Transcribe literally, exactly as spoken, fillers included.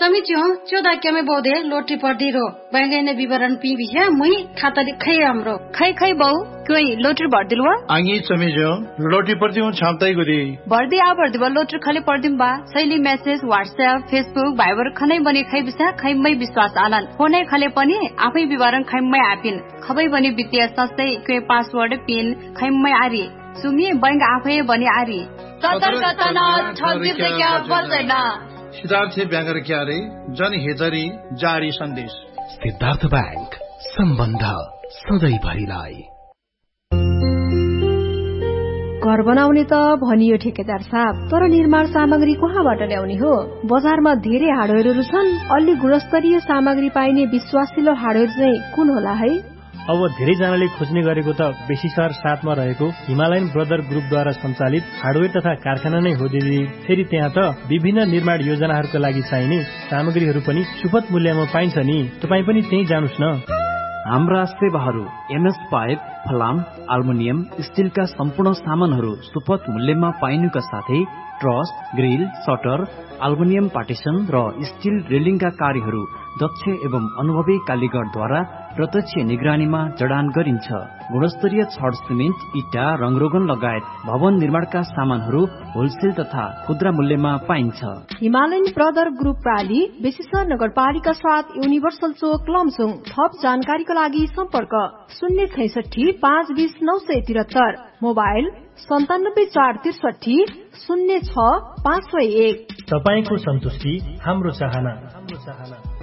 समिच्यो चोदा केमे बोदे lottery पर्दिरो बैंगने विवरण P बिया मुई खाता खै हाम्रो खै खै बौ कोई लोटरी भर्दिलवा आंगी समिच्यो लोटरी पर्दिउ छाम्दै गरी भर्दी आ भर्दी बा लोटरी खले पर्दिम बा सैली मेसेज व्हाट्सएप फेसबुक भाइबर खनै बनी खै बिसा खैमै विश्वास आलन फोनै खले पनि आफै विवरण खैमै आपिन खबै बनी वित्तीय संस्थै के पासवर्ड पिन खैमै आरी सुमी बैंक आफै बनी आरी सतर्कता न ठगिस क्या बल्दैन सिद्धार्थ ब्याङ्क क्यारे जनहितरी जारी सन्देश। सिद्धार्थ ब्याङ्क सम्बन्ध सधैँभरिलाई। घर बनाउने त भनियो ठेकेदार साहब, तर निर्माण सामग्री कहाँबाट ल्याउने हो? बजारमा धेरै हार्डवेयरहरू छन्, अलि गुणस्तरीय सामग्री पाइने विश्वासिलो हार्डवेयर चाहिँ कुन होला है? अब धेरैजनाले खोज्ने गरेको त बेसी सहर साथमा रहेको हिमालयन ब्रदर ग्रुपद्वारा सञ्चालित हार्डवेयर तथा कारखाना नै हो दिदी। फेरि त्यहाँ त विभिन्न निर्माण योजनाहरूका लागि चाहिने सामग्रीहरू पनि सुपथ मूल्यमा पाइन्छ नि। तपाईँ पनि त्यही जानुस् न। हाम्रा सेवाहरू एमएस पाइप, फलाम, अल्मुनियम, स्टिलका सम्पूर्ण सामानहरू सुपथ मूल्यमा पाइनुका साथै truss, grill, shutter, aluminium partition र स्टिल रेलिङका कार्यहरू दक्ष एवं अनुभवी कालीगरद्वारा प्रत्यक्ष निगरानीमा जडान गरिन्छ। गुणस्तरीय छड सिमेन्ट, इटा, रङरोगन लगायत भवन निर्माणका सामानहरू होलसेल तथा खुद्रा मूल्यमा पाइन्छ। हिमालयन ब्रदर ग्रुप प्राली बेसीसर नगरपालिका साथ युनिभर्सल चोक लमसुङ। थप जानकारीका लागि सम्पर्क शून्य छैसठी पाँच बीस नौ सय तिहत्तर, मोबाइल सन्तानब्बे चार त्रिसठी शून्य छ पाँच सय एक। तपाईको सन्तुष्टि हाम्रो चाहना, हाम्रो चाहना।